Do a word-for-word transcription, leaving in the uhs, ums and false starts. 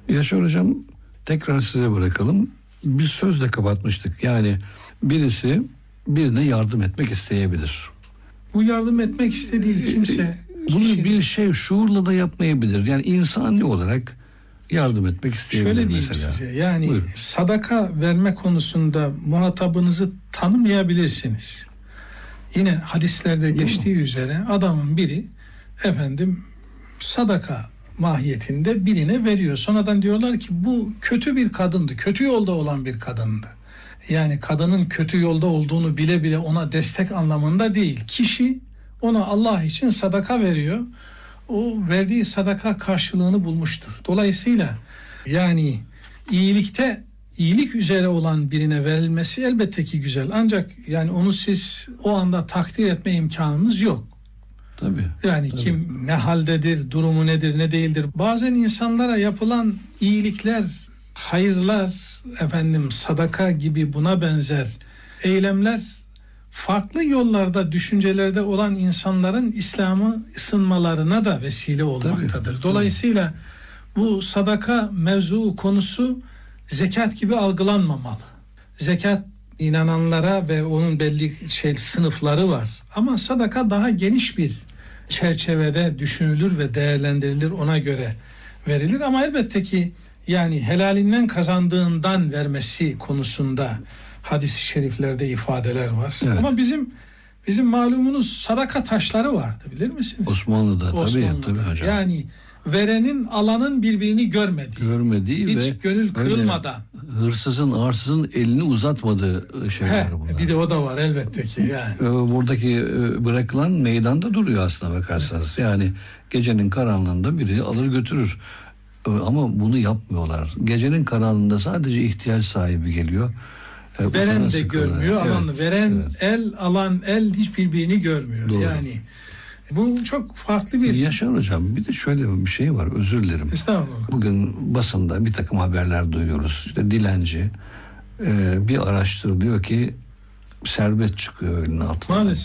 Yaşar Hocam, tekrar size bırakalım. Bir sözle kapatmıştık. Yani birisi birine yardım etmek isteyebilir. Bu yardım etmek istediği kimse... Bunu kişinin, bir şey şuurla da yapmayabilir. Yani insani olarak yardım etmek isteyebilir şöyle diyeyim mesela. size. Yani Buyurun. sadaka verme konusunda muhatabınızı tanımayabilirsiniz. Yine hadislerde geçtiği üzere adamın biri efendim sadaka mahiyetinde birine veriyor. Sonradan diyorlar ki bu kötü bir kadındı. Kötü yolda olan bir kadındı. Yani kadının kötü yolda olduğunu bile bile ona destek anlamında değil. Kişi ona Allah için sadaka veriyor. O verdiği sadaka karşılığını bulmuştur. Dolayısıyla yani iyilikte iyilik üzere olan birine verilmesi elbette ki güzel. Ancak yani onu siz o anda takdir etme imkanınız yok. Tabii. Yani tabii. kim ne haldedir, durumu nedir, ne değildir. Bazen insanlara yapılan iyilikler, hayırlar, efendim sadaka gibi buna benzer eylemler farklı yollarda, düşüncelerde olan insanların İslam'ı ısınmalarına da vesile olmaktadır. Tabii, Dolayısıyla bu sadaka mevzu konusu zekat gibi algılanmamalı. Zekat inananlara ve onun belli şey sınıfları var. Ama sadaka daha geniş bir çerçevede düşünülür ve değerlendirilir, ona göre verilir. Ama elbette ki yani helalinden kazandığından vermesi konusunda hadis-i şeriflerde ifadeler var. Evet. Ama bizim bizim malumunuz sadaka taşları vardı, bilir misiniz? Osmanlı'da, Osmanlı'da. tabii tabii hocam. Yani verenin alanın birbirini görmediği, görmediği hiç ve gönül kırılmadan, hırsızın arsızın elini uzatmadığı şeyler He, bunlar. bir de o da var elbette ki yani. Buradaki bırakılan meydanda duruyor aslına bakarsanız. Evet. Yani gecenin karanlığında biri alır götürür. Ama bunu yapmıyorlar. Gecenin karanlığında sadece ihtiyaç sahibi geliyor. Veren de görmüyor, evet, alan veren evet. el, alan el hiçbirbirini görmüyor. Doğru. Yani bu çok farklı bir... Yaşar Hocam, bir de şöyle bir şey var, özür dilerim. Estağfurullah. Bugün basında bir takım haberler duyuyoruz. İşte dilenci e, bir araştırılıyor ki serbest çıkıyor elinin altından. Maalesef.